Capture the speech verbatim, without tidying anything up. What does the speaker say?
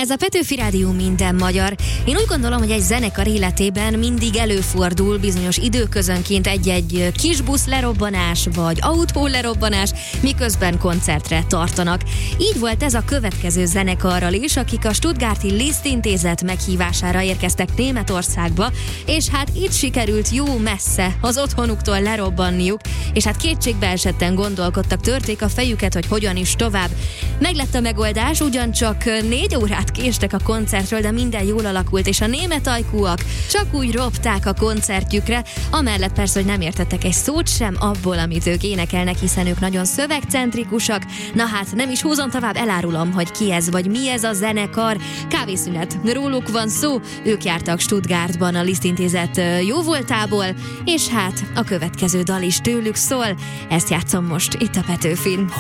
Ez a Petőfi Rádió minden magyar. Én úgy gondolom, hogy egy zenekar életében mindig előfordul bizonyos időközönként egy-egy kis busz lerobbanás, vagy autó lerobbanás, miközben koncertre tartanak. Így volt ez a következő zenekarral is, akik a Stuttgarti Liszt Intézet meghívására érkeztek Németországba, és hát itt sikerült jó messze az otthonuktól lerobbanniuk, és hát kétségbe esetten gondolkodtak, törték a fejüket, hogy hogyan is tovább. Meglett a megoldás, ugyancsak négy órát késtek a koncertről, de minden jól alakult, és a német ajkúak csak úgy ropták a koncertjükre, amellett persze, hogy nem értettek egy szót sem abból, amit ők énekelnek, hiszen ők nagyon szövegcentrikusak. Na hát, nem is húzom tovább, elárulom, hogy ki ez, vagy mi ez a zenekar. Kávészünet, róluk van szó, ők jártak Stuttgartban a Liszt Intézet jóvoltából, és hát a következő dal is tőlük szól. Ezt játszom most itt a Petőfin.